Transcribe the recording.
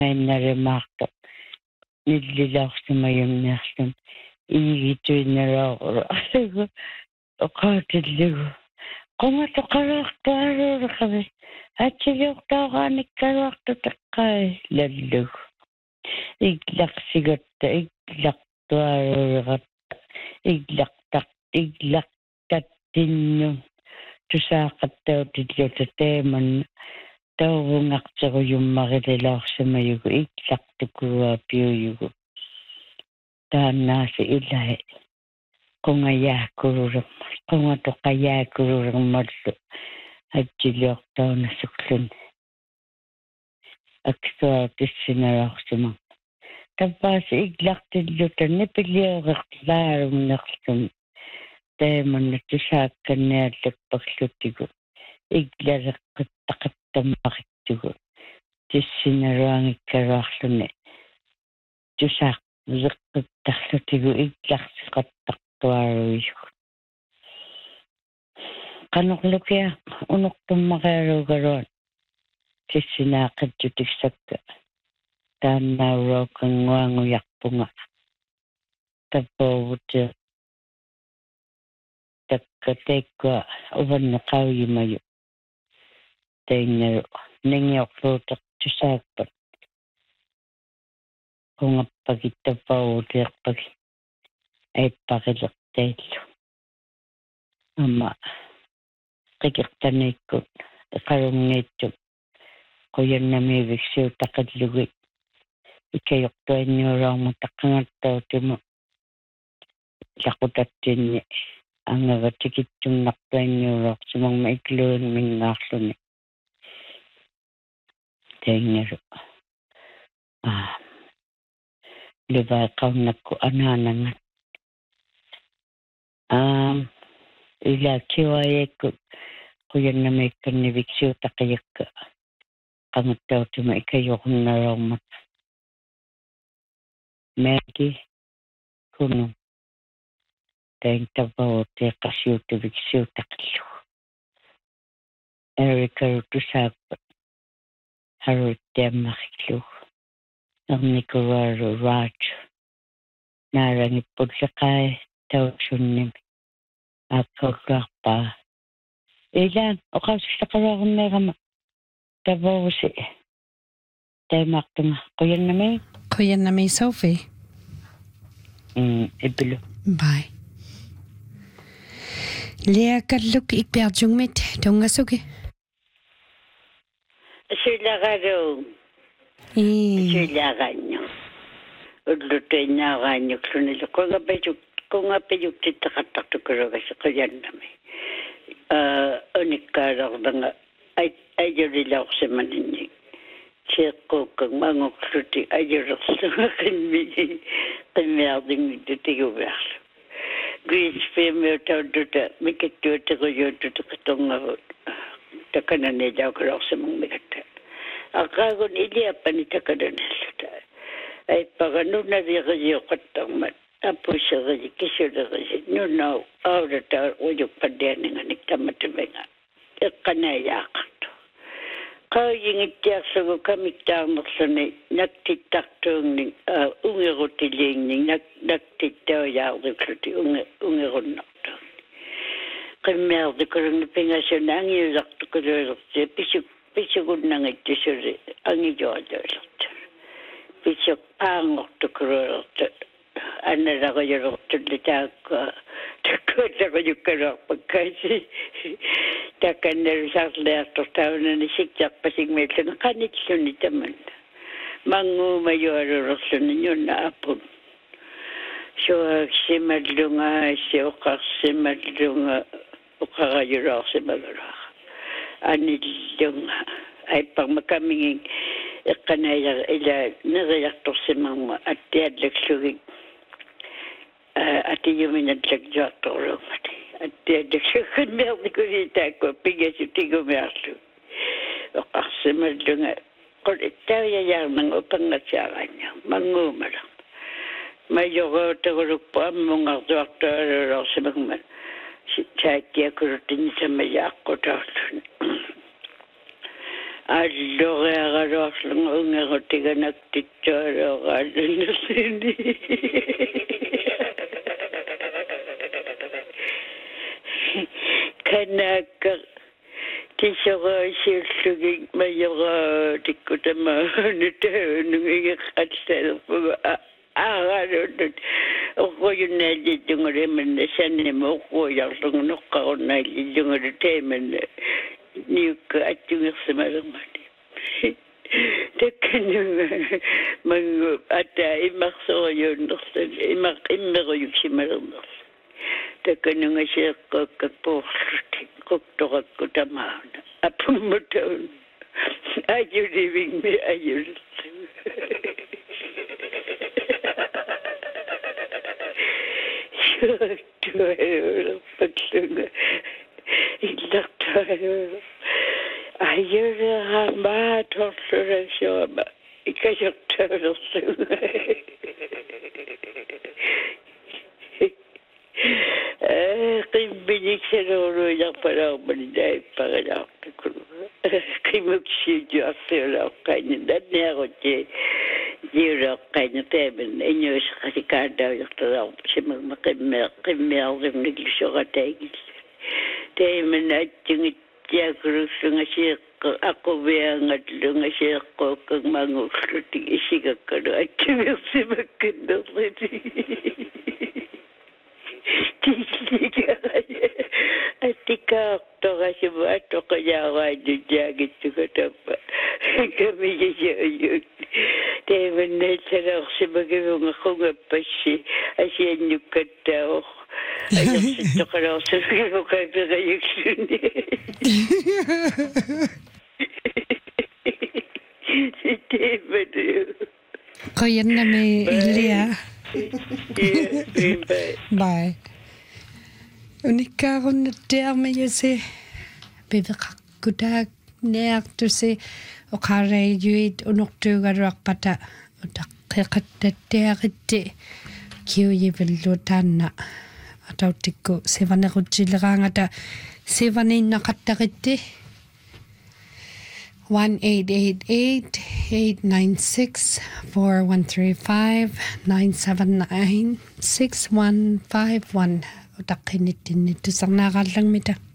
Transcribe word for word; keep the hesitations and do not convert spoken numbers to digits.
Narimarto. Nillilaarsimayum nerlum. Iigituinalaaqura. Oqaatillugu. Qumatoqalaartuaruuraqavis. Atsigiortaaqaanikkaluartu taqqai lallugu. Iglaqsigatta iglaqtuaruuraqatta. Iglaqtaq iglaqtattinnu. Tusaaqattautilluta teeman. Tauvungaqteruyummarililaarsimayugu iglaqtukuaa piuyugu. Taannaasi ilai. Qungayaakururumma. Qungatoqayaakururummallu. Atsiliortaunasuklun. Aksuatissinalaarsiма. Tappaasi iglaqtilluta nipiliorerlaarunerlum. Teemanna tusaakkanniallakparlutigu. Iglaleqqattaqattammarittugu. Tissinaruangikkaluarluni. Tusaaq zeqqittarlutigu iglarsiqattaqtuaruigu. Qanorlukia unortummaqialuugaluan. Tissinaaqattutikssakka. Taannauruuqanguanguyarpunga. Tappovutia. Takka teikkua uvanneqauyimayu. Teingalu ningiorluutaq tusaakpat. Qungappagit tappauutiarpagi. Aipparilertaillu. Amma qikertaniikkut iqalungiittum quyannamiiviksiutaqallugi ikayortuanniulaarmu taqqangattautimu laqutattinni angagatikittumnartuanniulaarsimagma ikluun mingaarluni taingalu ah livaiqaunakku anaanangat ah ila kiwayekkut quyannamiikkanniviksiutaqiyakka qangattautimu ikayorunnaruarmat Mäki kunu taing tapautiiqarsiutiviksiutaqillu Erikarutusaappat haruttiammariklu Ernikuruaru Raj naarangippullakai tausunnimi aqquqarpaa ilaan oqausistaqaluarunneerama tavuusi taimaartunga quyannami Quyannami Sophie. mm ipilu Bye. Lea kalluk ikpiarjungmit tungasuki. Silagaru. Ii. Silaganyo. Ullutuinnaagaanyo klunil qungapejuk qungapejuk tittaqattaqtukurugas quyannami. Uh unikkaarardanga ay ayurilaorsimaninni. Cheqqukang mangukluti ayurerlunga qimmiardingitutiguverlu. Grisfeemmiutaututa mikattuutequyuututeqatungagut takananilaukalorsimang mikatta. Aqaagun iliappani takananalluta. Aippaganunaviqiyuqattarmat apuseriyi kisuleriji nunau aurata uyukpaddianinganik tamatamenga iqqanaayaaqartu. Qauyingittiarsugu kamiktaarnerluni naktittartuungni ungerutiliingni nak naktittauyaardukluti unge ungerunnartu. Qimmiardukulungni pingassunaangiulartukuluilerti pisuk pisugunnangittusuli angijualuilertu. Pisuk paangortukuluilertu annalaquyulertulli taakka takkuutaquyukkaluarpakkasi takannalu sarliartortaunani siktarpasigmiillunga qanitlluni taman manguumayualulorluni nunna apun suaaksimallunga siuqarsimallunga uqarajulaorsimagaluaqa anillunga aipparmakamingin iqqanayar ila neriartorsimangma attiallakslugin atiyuminatlakjuartorlummati attiallaksukunniarnikulitaakku pingasutigumiarlu oqarsimallunga qolittauyayaarnanga upangatsiaaqannya manguumala majorootegulukpu ammungartuartualulorsimagman saakkiakuluttinni samayaaqqutarlun аллориагалуарлунга унгерутиганактитсуалуорааллуннерсини канаакка тисораасиуллуги майора тиккутама нутаунугиққатсалерпуга аагалуннут оқоюннааллиттунгулиманна саннама оқуярлугнеққаруннааллиллунгулу таиманна niukka atjungersamалермати таккануга мангу ата иммарсориуннерсал иммар иммеруйуксималернерс таккануга сеэккуаккаппуурлут куктоrakku тамаана аппуммутаун are you leaving me are you Sure, Illattaa ayyuraa maa torsuresioima ikajottarsu qimminikseruuru yarpalaarmani naipparalaartakulu qimuksiujuarsiulaoqqaani nanniarutti jiulaoqqaani taaman innuisqasikaandaujortalaarpu simagma qimmea qimmearlumniklusorataigil taiman atjungittiakurussunga sieqqu aquviangatlunga sieqqookkang mangulluti isigakkanu atjungersimakkunnerliti tiilligaraya attikaartorasimu attoqajaaraannutiagittukatappa kamijajayut taiman naatsalarsimagivunga qungappassi asiannukkattaor ajarsittoqalaarsugiluqaapirayuksuni sittiimmatu qoyannami illia bye unikkaarunnertiarmayuse biveqakkutaak neartusi oqaarayuit unortuugaluarpata utaqqeqattattiaritti kiuyivilluutaanna atautikku sivanerutsileraangata sivaninnaqattaritti one eight eight eight, eight nine six, four one three five, nine seven nine, six one five one utaqqinittinnittusarnaaqaallangmita